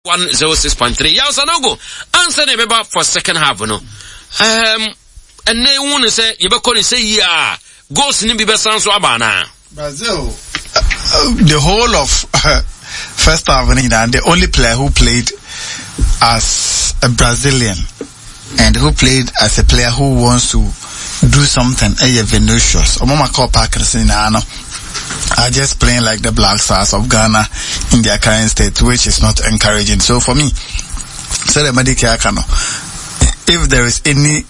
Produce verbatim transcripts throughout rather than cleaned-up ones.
one oh six point three. Ya Sanogo, answer ne beba for second half no. Um and ne won say you be call say yeah. Goals ni be besan so abana. Brazil uh, the whole of uh, first half and the only player who played as a Brazilian and who played as a player who wants to do something eh Vinicius. Omama call Packers in ano. Are just playing like the Black Stars of Ghana in their current state, which is not encouraging. So for me, so the Medicare Kano, if there is any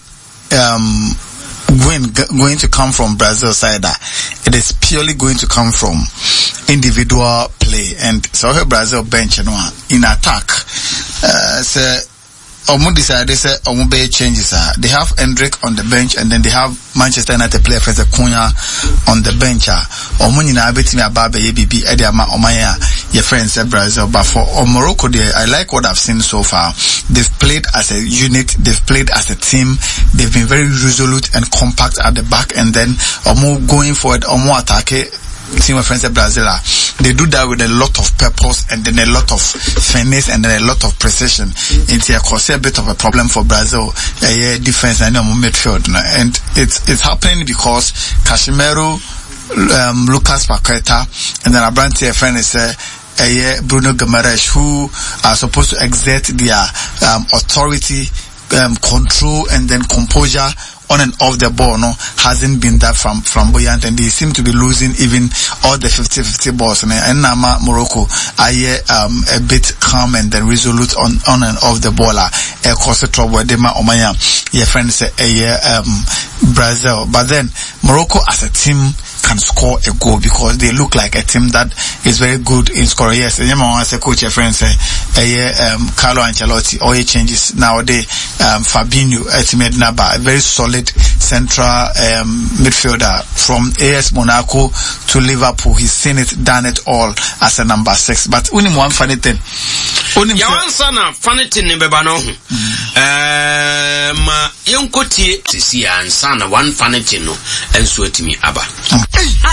um going going to come from Brazil side, it is purely going to come from individual play. And so her Brazil bench, you know, in attack, uh, so Omo decided they say Omo Bay changes. Uh, they have Hendrick on the bench, and then they have Manchester United player for the Cunha on the bench. Omo nina abeti me ababe ye bibi edi ama omaya your friends say Brazil. But for Morocco, they, I like what I've seen so far. They've played as a unit. They've played as a team. They've been very resolute and compact at the back, and then Omo going forward, Omo attack. See my friends at Brazil, they do that with a lot of purpose and then a lot of finesse and then a lot of precision. It's a cause a bit of a problem for Brazil, uh, defense and midfield. And it's it's happening because Casemiro, um, Lucas Paqueta, and then Abrante friend is uh, uh, Bruno Guimaraes, who are supposed to exert their um, authority, um, control, and then composure on and off the ball, no, hasn't been that from flamboyant, and they seem to be losing even all the fifty fifty balls. And Nama Morocco are um a bit calm and then resolute on on and off the ball. A cause trouble with them. Omaya, your friend say a um Brazil, but then Morocco as a team can score a goal because they look like a team that is very good in scoring. Yes, and you want to coach your friend say a um Carlo Ancelotti all he changes nowadays. Um, Fabinho, ultimate Naba, a very solid central um, midfielder from A S Monaco to Liverpool. He's seen it, done it all as a number six. But only one funny thing. Only one son of funny thing in Bebano. Um, young Cotier, Tisia and son, one funny thing, and sweat me, Abba.